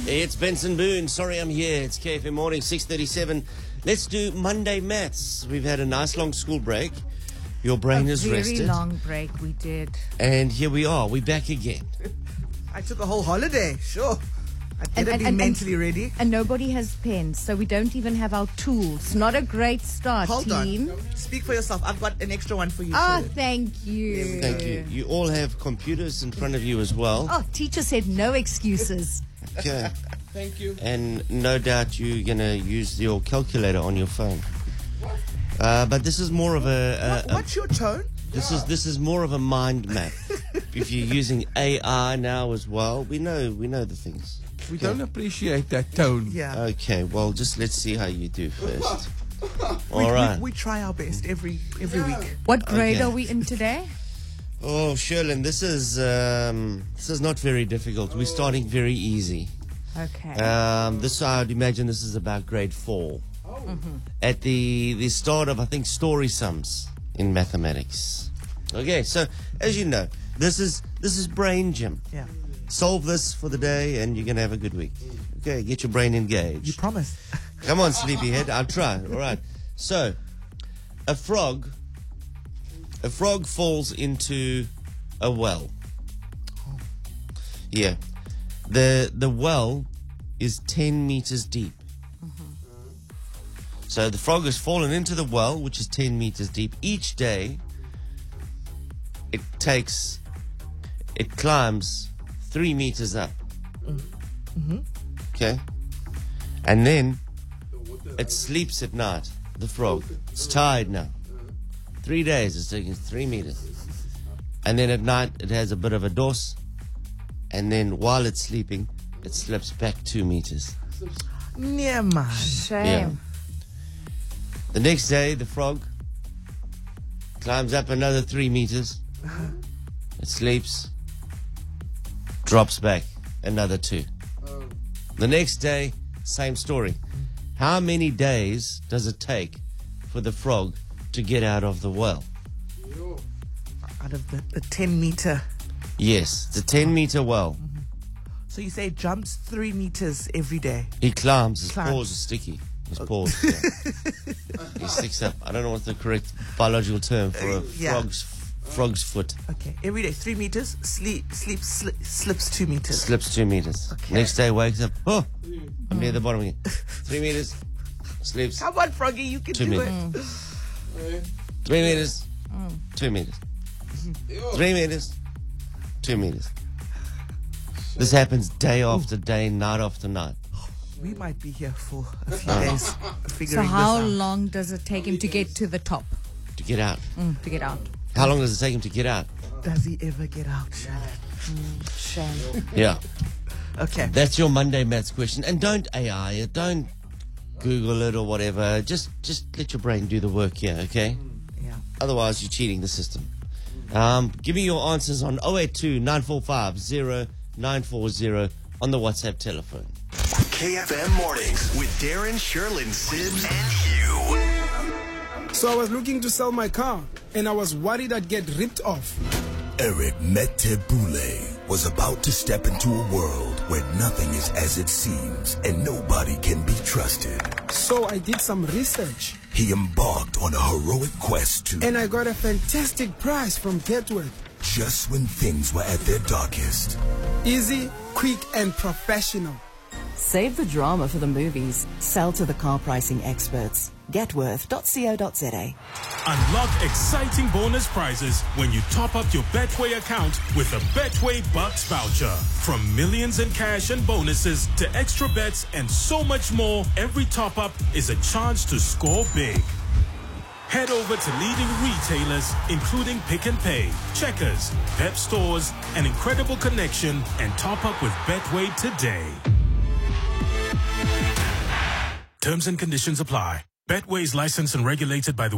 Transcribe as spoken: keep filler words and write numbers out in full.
It's Benson Boone. Sorry I'm here. It's K F M Morning, six thirty-seven. Let's do Monday maths. We've had a nice long school break. Your brain a is very rested. Very long break we did. And here we are. We're back again. I took a whole holiday, sure. I better And- and- be and- mentally ready. And nobody has pens, so we don't even have our tools. Not a great start, Hold team. on. Speak for yourself. I've got an extra one for you. Ah, too. thank you. Thank you. You all have computers in front of you as well. Oh, teacher said no excuses. Okay. Thank you. And no doubt you're going to use your calculator on your phone. Uh, but this is more of a... a, a What's your tone? This is this is more of a mind map. If you're using A I now as well, we know we know the things. We don't appreciate that tone. Yeah. Okay, well, just let's see how you do first. we, All right. we, we try our best every every week. What grade Okay. are we in today? Oh, Sherlyn, this is um, this is not very difficult. We're starting very easy. Okay. Um, this I would imagine this is about grade four. Mm-hmm. At the the start of I think story sums in mathematics. Okay, so as you know, this is this is brain gym. Yeah. Solve this for the day, and you're gonna have a good week. Okay, get your brain You engaged. promise. Come on, sleepyhead. I'll try. All right. So, a frog, a frog falls into a well. Yeah. The the well is ten meters deep. So the frog has fallen into the well, which is ten meters deep. Each day, it takes, it climbs three meters up. Okay? And then it sleeps at night, the frog. It's tired now. Three days, it's taking three meters. And then at night, it has a bit of a dose. And then while it's sleeping, it slips back two meters. Yeah, man. Shame. Yeah. The next day, the frog climbs up another three meters. It sleeps, drops back another two. The next day, same story. How many days does it take for the frog to get out of the well? Out of the, the ten meter. Yes, it's a ten meter well. So you say it jumps three meters every day. He climbs, his Climbs. paws are sticky. His paws, yeah. He sticks up. I don't know what's the correct biological term for a Yeah. frog's, frog's foot. Okay. Every day, three meters. Sleep, sleep, sli- slips two meters. Slips two meters. Okay. Next day wakes up. Oh, I'm near the bottom again. Three meters. Sleeps. Come on, Froggy, you can Two do meters. it. Three meters. Two meters. Three meters. Two meters. This happens day after day, night after night. We might be here for a few days figuring So how this out. long does it take him to get to the top? To get out. Mm, to get out. How long does it take him to get out? Does he ever get out, Shannon? Shame. Yeah. Okay. That's your Monday maths question. And don't A I it. Don't Google it or whatever. Just just let your brain do the work here, okay? Yeah. Otherwise, you're cheating the system. Um, give me your answers on oh eight two, nine four five, oh nine four oh on the WhatsApp telephone. K F M Mornings with Darren, Sherlyn, Sims, and Hugh. So I was looking to sell my car, and I was worried I'd get ripped off. Eric Metebule was about to step into a world where nothing is as it seems and nobody can be trusted. So I did some research, He embarked on a heroic quest to, and I got a fantastic price from Getworth. just when things were at their darkest. Easy, quick, and professional. Save the drama for the movies. Sell to the car pricing experts. Getworth dot co dot za. Unlock exciting bonus prizes when you top up your Betway account with a Betway Bucks voucher. From millions in cash and bonuses to extra bets and so much more, every top up is a chance to score big. Head over to leading retailers, including Pick and Pay, Checkers, Pep Stores, and Incredible Connection, and top up with Betway today. Terms and conditions apply. Betway is licensed and regulated by the